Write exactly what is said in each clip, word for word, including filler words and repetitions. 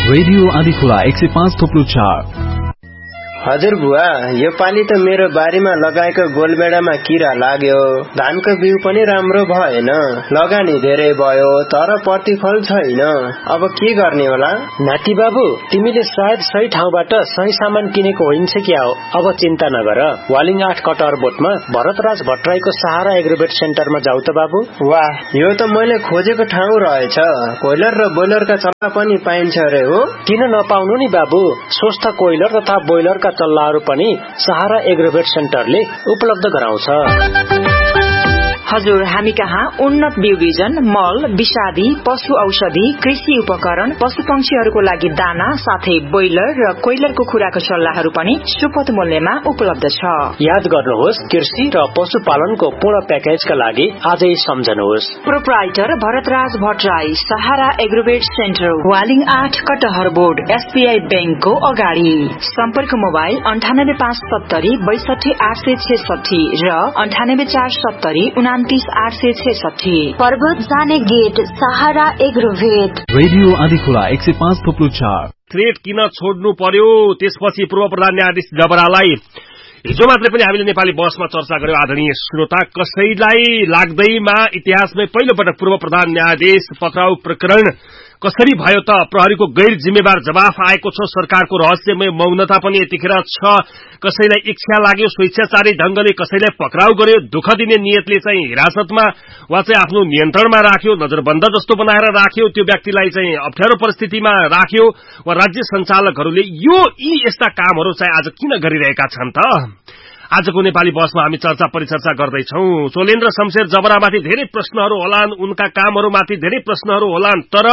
Radio Adhikhola एक सय पाँच थोप्लो चार। हजुर बुवा, यो पाली त मेरो बारीमा लगाएको गोलबेडामा किरा लाग्यो। धानको बिउ पनि राम्रो भएन, लगानी धेरै भयो तर प्रतिफल छैन। अब के गर्ने होला? नाति बाबु, तिमीले सायद सही ठाउँबाट सही सामान किनेको होइन्छ क्या हो। अब चिन्ता नगर, वालिङ आठ कटहर बोटमा भरतराज भट्टराईको सहारा एग्रोवेट सेन्टरमा जाऊ त बाबु। वाह, यो त मैले खोजेको ठाउँ रहेछ। कोइलर र बोइलरका चल्ला पनि पाइन्छ अरे हो? किन नपाउनु नि बाबु, स्वस्थ कोइलर तथा बोइलरका चल्लाहरू पनि सहारा एग्रोवेट सेन्टरले उपलब्ध गराउँछ। हजुर, हामी कहाँ उन्नत बिउ बिजन, मल, विषादी, पशु औषधि, कृषि उपकरण, पशु पंक्षीहरूको लागि दाना साथै बोइलर र कोइलरको खुराको सल्लाहहरू पनि सुपथ मूल्यमा उपलब्ध छ। याद गर्नुहोस्, कृषि र पशुपालनको पूर्ण प्याकेजका लागि आजै सम्झनुहोस्। प्रोप्राइटर भरतराज भट्टराई, सहारा एग्रोवेट सेन्टर, वालिङ आठ कटहर बोर्ड, एसबीआई बैंकको अगाडि। सम्पर्क मोबाइल अन्ठानब्बे पाँच सत्तरी बैसठी आठ सय छेसठी र अन्ठानब्बे चार सत्तरी उनातिस आठ सय छेसठी। पर्वत जाने गेट, सहारा एग्रोवेट। रेडियो आदिखोला एक सय पाँच थोप्लो चार। थ्रेड किन छोड्नु पर्यो? त्यसपछि पूर्व प्रधान न्यायाधीश जबरालाई हिजो मात्रै पनि हामीले नेपाली बसमा चर्चा गर्यौं। आदरणीय श्रोता, कसैलाई लाग्दैमा इतिहासमै पहिलो पटक पूर्व प्रधान न्यायाधीश पक्राउ प्रकरण कसरी भयो त? प्रहरीको गैर जिम्मेवार जवाफ आएको छ। सरकारको रहस्यमय मौनता पनि यतिखेर छ। कसैलाई इच्छा लाग्यो स्वेच्छाचारी ढंगले कसैलाई पक्राउ गर्यो, दुःख दिने नियतले चाहिँ हिरासतमा वा चाहिँ आफ्नो नियन्त्रणमा राख्यो, नजरबन्द जस्तो बनाएर राख्यो, त्यो व्यक्तिलाई चाहिँ अप्ठ्यारो परिस्थितिमा राख्यो वा राज्य सञ्चालकहरूले यो यी यस्ता कामहरू चाहिँ आज किन गरिरहेका छन् त? आजको नेपाली बसमा हामी चर्चा परिचर्चा गर्दैछौं। चोलेन्द्र शमशेर जबरामाथि धेरै प्रश्नहरू होलान्, उनका कामहरूमाथि धेरै प्रश्नहरू होलान्, तर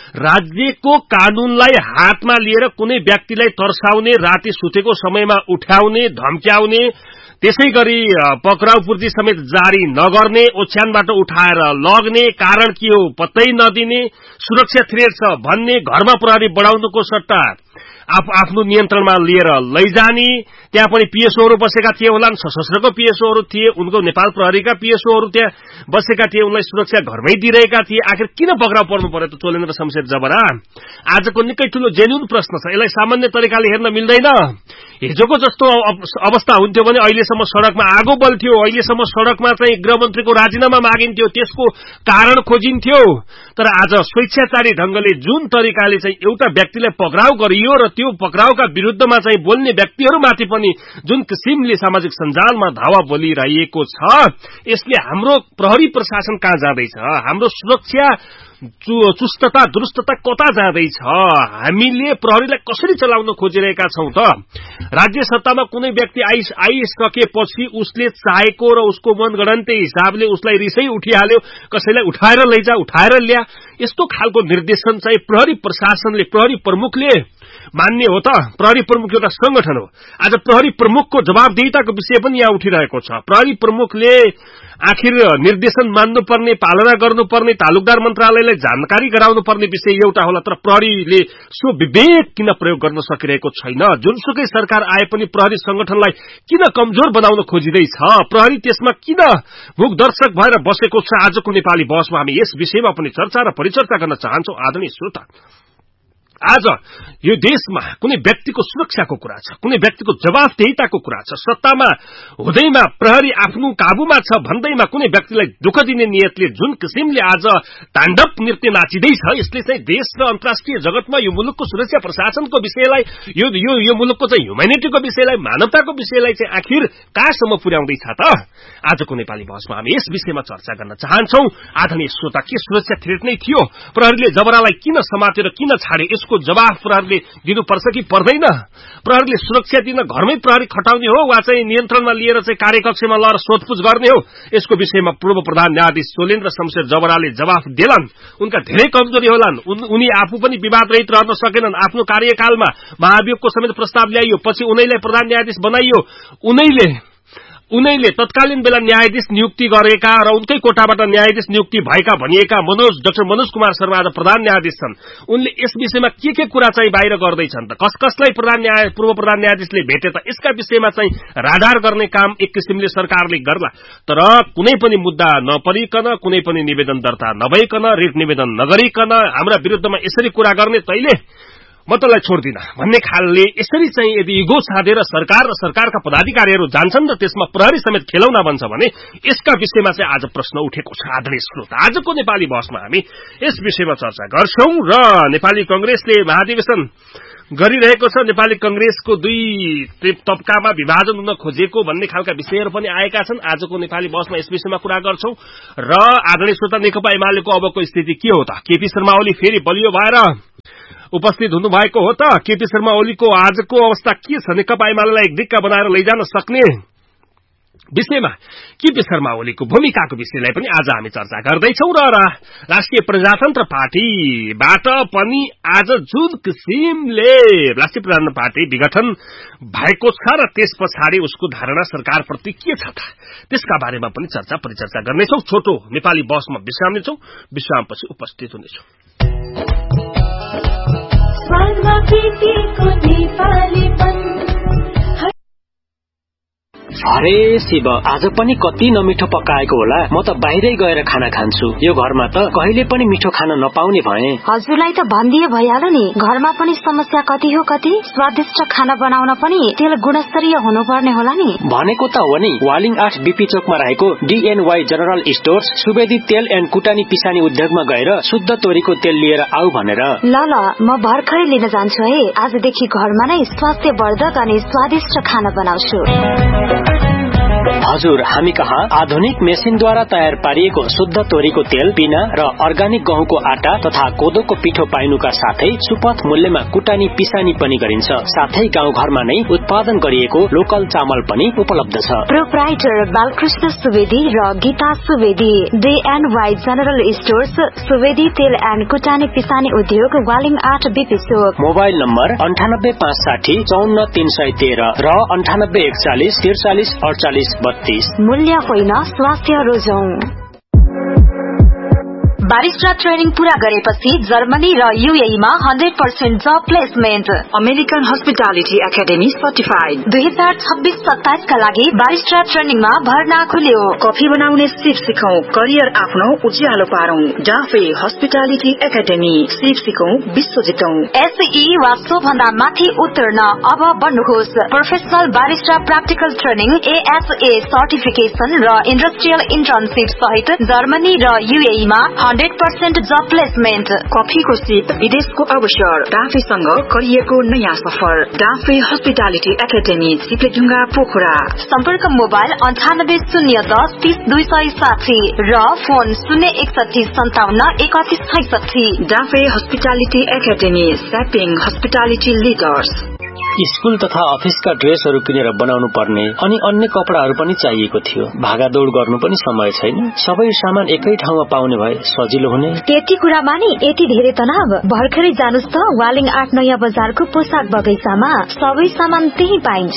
राज्यको कानूनलाई हातमा लिएर कुनै व्यक्तिलाई तर्साउने, राति सुतेको समयमा उठाउने, धम्क्याउने, त्यसै गरी पक्राउ पूर्ति समेत जारी नगर्ने, ओछ्यानबाट उठाएर लग्ने, कारण के हो पत्तै नदिने, सुरक्षा थ्रेड छ भन्ने, घरमा प्रहरी बढाउनुको सट्टा आफ्नो नियन्त्रणमा लिएर लैजाने, त्यहाँ पनि पीएसओहरू बसेका थिए होलान्, सशस्त्रको पीएसओहरू थिए, उनको नेपाल प्रहरीका पीएसओहरू त्यहाँ बसेका थिए, उनलाई सुरक्षा घरमै दिइरहेका थिए। आखिर किन पक्राउ पर्नु पर्यो त चोलेन्द्र शमशेर जबरा? आजको निकै ठूलो जेन्युन प्रश्न छ। यसलाई सामान्य तरिकाले हेर्न मिल्दैन। हिजोको जस्तो अवस्था हुन्थ्यो भने अहिलेसम्म सड़कमा आगो बल्थ्यो, अहिलेसम्म सड़कमा चाहिँ गृहमन्त्रीको राजीनामा मागिन्थ्यो, त्यसको कारण खोजिन्थ्यो। तर आज स्वेच्छाचारी ढंगले जुन तरिकाले चाहिँ एउटा व्यक्तिलाई पक्राउ गरियो र त्यो पक्राउका विरुद्धमा चाहिँ बोल्ने व्यक्तिहरूमाथि पनि जुन किसिमले सामाजिक सञ्जालमा धावा बोलिरहेको छ, यसले हाम्रो प्रहरी प्रशासन कहाँ जाँदैछ? हाम्रो सुरक्षा चुस्तता दुरुस्तता कता जाँदैछ? हामीले प्रहरीलाई कसरी चलाउन खोजिरहेका छौं त? राज्य सत्तामा कुनै व्यक्ति आइसकेपछि उसले चाहेको र उसको मनगणन्ते हिसाबले उसलाई रिसै उठिहाल्यो, कसैलाई उठाएर लैजा, उठाएर ल्या, यस्तो खालको निर्देशन चाहिँ प्रहरी प्रशासनले, प्रहरी प्रमुखले मान्ने हो त? प्रहरी प्रमुख एउटा संगठन हो। आज प्रहरी प्रमुखको जवाबदेहिताको विषय पनि यहाँ उठिरहेको छ। प्रहरी प्रमुखले आखिर निर्देशन मान्नुपर्ने, पालना गर्नुपर्ने, तालुकदार मन्त्रालयलाई जानकारी गराउनु पर्ने विषय एउटा होला, तर प्रहरीले सो विवेक किन प्रयोग गर्न सकिरहेको छैन? जुनसुकै सरकार आए पनि प्रहरी संगठनलाई किन कमजोर बनाउन खोजिँदैछ? प्रहरी त्यसमा किन मुखदर्शक भएर बसेको छ? आजको नेपाली बसमा हामी यस विषयमा पनि चर्चा र परिचर्चा गर्न चाहन्छौं। आदरणीय श्रोता, आज यो देशमा कुनै व्यक्तिको सुरक्षाको कुरा छ, कुनै व्यक्तिको जवाफदेहिताको कुरा छ। सत्तामा हुँदैमा प्रहरी आफ्नो काबुमा छ भन्दैमा कुनै व्यक्तिलाई दुःख दिने नियतले जुन किसिमले आज ताण्डव नृत्य नाचिँदैछ, यसले चाहिँ देश र अन्तर्राष्ट्रिय जगतमा यो मुलुकको सुरक्षा प्रशासनको विषयलाई, यो यो यो मुलुकको चाहिँ ह्युम्यानिटीको विषयलाई, मानवताको विषयलाई चाहिँ आखिर कहाँसम्म पुर्याउँदैछ त? आजको नेपाली बसमा हामी यस विषयमा चर्चा गर्न चाहन्छौं। आदरणीय श्रोता, के सुरक्षा थ्रेट नै थियो? प्रहरीले जबरालाई किन समातेर किन छाडे? यसको जवाफ प्रहरीले दिनुपर्छ कि पर्दैन? प्रहरीले सुरक्षा दिन घरमै प्रहरी खटाउने हो वा चाहिँ नियन्त्रणमा लिएर चाहिँ कार्यकक्षमा लगेर सोधपुछ गर्ने हो? यसको विषयमा पूर्व प्रधान न्यायाधीश चोलेन्द्र शमशेर जबराले जवाफ देलान्। उनका धेरै कमजोरी होलान्। उनी आफू पनि विवाद रहित रहन सकेनन्। आफ्नो कार्यकालमा महाभियोगको समेत प्रस्ताव ल्याइयो, पछि उनैलाई प्रधान न्यायाधीश बनाइयो। उनैले उनैले तत्कालीन बेला न्यायाधीश नियुक्ति गरेका र उनकै कोटाबाट न्यायाधीश नियुक्ति भएका भनिएका मनोज डाक्टर मनोज कुमार शर्मा आज प्रधान न्यायाधीश छन्। उनले यस विषयमा के के कुरा चाहिँ बाहिर गर्दैछन् त? कस कसलाई प्रधान न्याय पूर्व प्रधान न्यायाधीशले भेटे त? यसका विषयमा चाहिँ राडार गर्ने काम एक किसिमले सरकारले गर्ला। तर कुनै पनि मुद्दा नपरिकन, कुनै पनि निवेदन दर्ता नभइकन, रिट निवेदन नगरिकन हाम्रा विरुद्धमा यसरी कुरा गर्ने तैले म तँलाई छोड्दिन भन्ने खालले यसरी चाहिँ यदि इगो साधेर सरकार र सरकारका पदाधिकारीहरू जान्छन् र त्यसमा प्रहरी समेत खेलौना बन्छ भने यसका विषयमा चाहिँ आज प्रश्न उठेको छ। आदरणीय श्रोता, आजको नेपाली बहसमा हामी यस विषयमा चर्चा गर्छौं र नेपाली कंग्रेसले महाधिवेशन गरिरहेको छ। नेपाली कंग्रेसको दुई तबकामा विभाजन हुन खोजेको भन्ने खालका विषयहरू पनि आएका छन्। आजको नेपाली बहसमा यस विषयमा कुरा गर्छौं र आदरणीय श्रोता, नेकपा एमालेको अबको स्थिति के हो त? केपी शर्मा ओली फेरि बलियो भएर उपस्थित हुनुभएको हो त? केपी शर्मा ओलीको आजको अवस्था के छ? नेकपा एमालेलाई एक दिक्क बनाएर लैजान सक्ने विषयमा केपी शर्मा ओलीको भूमिकाको विषयलाई पनि आज हामी चर्चा गर्दैछौं र राष्ट्रिय प्रजातन्त्र पार्टीबाट पनि आज जुन किसिमले राष्ट्रिय प्रजातन्त्र पार्टी विघटन भएको छ र त्यस पछाडि उसको धारणा सरकारप्रति के छ त, त्यसका बारेमा पनि चर्चा परिचर्चा गर्नेछौं। छोटो नेपाली बहसमा विश्राम लिन्छौं, विश्रामपछि उपस्थित हुनेछौं। अरे शिव, आज पनि कति नमिठो पकाएको होला। म त बाहिरै गएर खाना खान्छु। यो घरमा त कहिले पनि मिठो खाना नपाउने भए। हजुरलाई त भनिदिए भइहाल्यो नि, घरमा पनि समस्या कति हो कति। स्वादिष्ट खाना बनाउन पनि तेल गुणस्तरीय हुनुपर्ने होला नि। भनेको त हो नि। वालिङ आठ बीपी चोकमा रहेको डीएनवाई जनरल स्टोर्स सुवेदी तेल एन्ड कुटानी पिसानी उद्योगमा गएर शुद्ध तोरीको तेल लिएर आऊ भनेर। ल ल, म भर्खरै लिन जान्छु है। आजदेखि घरमा नै स्वास्थ्यवर्धक अनि स्वादिष्ट खाना बनाउँछु। हजुर, हामी कहाँ आधुनिक मेसिनद्वारा तयार पारिएको शुद्ध तोरीको तेल, पिना र अर्गानिक गहुँको आटा तथा कोदोको पिठो पाइनुका साथै सुपथ मूल्यमा कुटानी पिसानी पनि गरिन्छ। साथै गाउँ घरमा नै उत्पादन गरिएको लोकल चामल पनि उपलब्ध छ। प्रोप्राइटर बालकृष्ण सुवेदी र गीता सुवेदी, डीएनवाई जनरल स्टोर्स, सुवेदी तेल एन्ड कुटानी पिसानी उद्योग, वालिङ आठ बीपी चोक। मोबाइल नम्बर अन्ठानब्बे पाँच साठी चौन्न तीन सय तेह्र र अन्ठानब्बे एकचालिस त्रिचालिस अडचालिस बत्तीस। मूल्य होइन, स्वास्थ्य रोजौं। बारिस्टा ट्रेनिङ पूरा गरेपछि जर्मनी र यूएईमा हन्ड्रेड पर्सेंट जब placement. American hospitality academy certified. दुई हजार छब्बीस सत्ताइस का लागि बारिस्टा ट्रेनिङमा भर्ना खुल्यो। कफी बनाउने सिप सिकौं, करियर आफ्नो उज्यालो पारौं। डाफे हस्पिटालिटी एकाडेमी, सिप सिकौं, विश्व जितौं। एसई वा सो भन्दा माथि उतर्न अब बन्नुहोस्। Professional barista practical training, ASA certification र इन्डस्ट्रियल इन्टर्नशिप सहित जर्मनी र यूएईमा हन्ड्रेड पर्सेंट जब प्लेसमेन्ट। कफीको सिप, विदेशको अवसर, डाफेसँग करियरको नयाँ सफर। Dafe hospitality academy, सिपेढुङ्गा, Pokhara. सम्पर्क मोबाइल अन्ठानब्बे शून्य दस तीस दुई सय साठी र फोन शून्य एकसठी सन्ताउन्न एकतिस छैसठी। Dafe hospitality academy, सेपिङ hospitality leaders. School तथा अफिसका ड्रेसहरू किनेर बनाउनु पर्ने अनि अन्य कपडाहरू पनि चाहिएको थियो। भागादौड़ गर्नु पनि समय छैन। सबै सामान एकै ठाउँमा पाउने भए सजिलो हुने। त्यति कुरामा नि यति धेरै तनाव। भर्खरै जानुस् त वालिङ आठ नयाँ बजारको पोसाक बगैँचामा। सबै सामान त्यही पाइन्छ।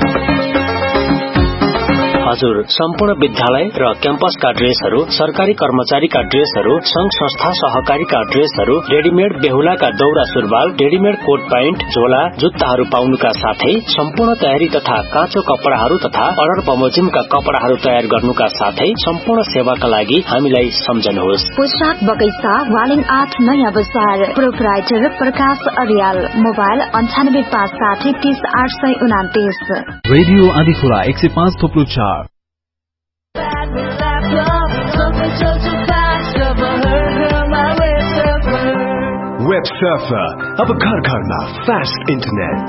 हजुर, सम्पूर्ण विद्यालय र क्याम्पसका ड्रेसहरू, सरकारी कर्मचारीका ड्रेसहरू, संघ संस्था सहकारीका ड्रेसहरू, रेडिमेड बेहुलाका दौरा सुरुवाल, रेडिमेड कोट प्यान्ट, झोला, जुत्ताहरू पाउनुका साथै सम्पूर्ण तयारी तथा काँचो कपडाहरू तथा अर्डर बमोजिमका कपडाहरू तयार गर्नुका साथै सम्पूर्ण सेवाका लागि हामीलाई सम्झनुहोस्। पोसाक बगैँचा, वालिङ आठ नयाँ बजार। प्रोप्राइटर प्रकाश अर्याल। मोबाइल अन्ठानब्बे पाँच साठी तीस आठ सय उनातिस। रेडियो आदिखोला एक सय पाँच थोप्लो चार। Web Surfer, अब घर घरमा फास्ट इन्टरनेट।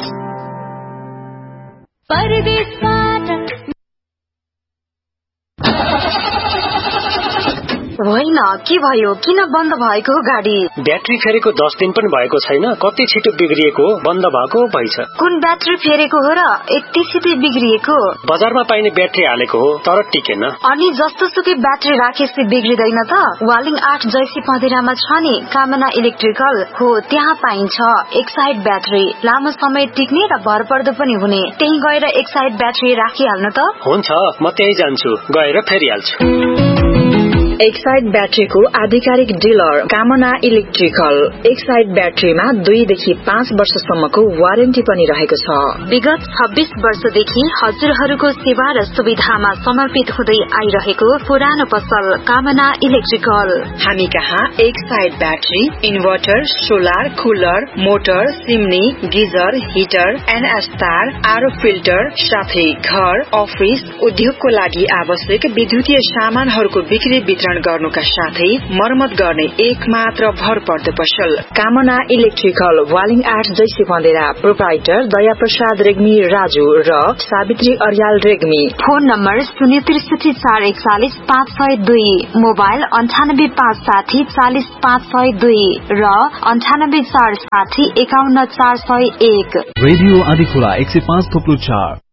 होइन, के भयो? किन बन्द भएको गाडी? ब्याट्री फेरेको दस दिन पनि भएको छैन। कति छिटो बिग्रिएको, बन्द भएको भइछ। कुन ब्याट्री फेरेको हो र यति छिटो बिग्रिएको? बजारमा पाइने ब्याट्री हालेको हो तर टिकेन। अनि जस्तो सुकै ब्याट्री राखेपछि बिग्रिदैन त? वालिङ आठ जैसी पँधेरामा छ नि कामना इलेक्ट्रिकल हो, त्यहाँ पाइन्छ एक साइड ब्याट्री, लामो समय टिक्ने र भरपर्दो पनि हुने। त्यही गएर एक साइड ब्याट्री राखिहाल्नु त। हुन्छ, म त्यही जान्छु, गएर फेरिहाल्छु। एक्साइड ब्याट्रीको आधिकारिक डिलर कामना इलेक्ट्रिकल। एक्साइड ब्याट्रीमा दुईदेखि पाँच वर्षसम्मको वारेन्टी पनि रहेको छ। विगत छब्बीस वर्षदेखि हजुरहरूको सेवा र सुविधामा समर्पित हुँदै आइरहेको पुरानो पसल कामना इलेक्ट्रिकल। हामी कहाँ Exide battery, inverter, solar, cooler, motor, सिमनी, geyser, heater, NS तार, आरो फिल्टर साथै घर, अफिस, उद्योगको लागि आवश्यक विद्युतीय सामानहरूको बिक्री वितरण गर्नुका साथै मर्मत गर्ने एक मात्र भरपर्दो पसल कामना इलेक्ट्रिकल। वालिङ आठ जैसी बन्देरा। प्रोप्राइटर दया प्रसाद रेग्मी राजू र सावित्री अर्याल रेग्मी। फोन नम्बर शून्य त्रिसठी चार एकचालिस पाँच सय दुई, मोबाइल अन्ठानब्बे पाँच साठी चालिस पाँच सय दुई र अन्ठानब्बे चार साठी एकाउन्न चार सय एक। रेडियो आदिखुला एक सय पाँच थोप्लो चार।